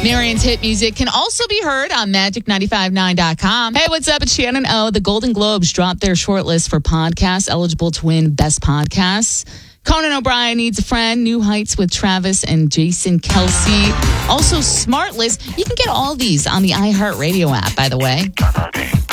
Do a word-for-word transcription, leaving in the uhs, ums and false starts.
Marion's hit music can also be heard on magic nine five nine dot com. Hey, what's up? It's Shannon O. The Golden Globes dropped their shortlist for podcasts eligible to win Best Podcasts. Conan O'Brien Needs a Friend, New Heights with Travis and Jason Kelsey. Also, Smartlist. You can get all these on the iHeartRadio app, by the way.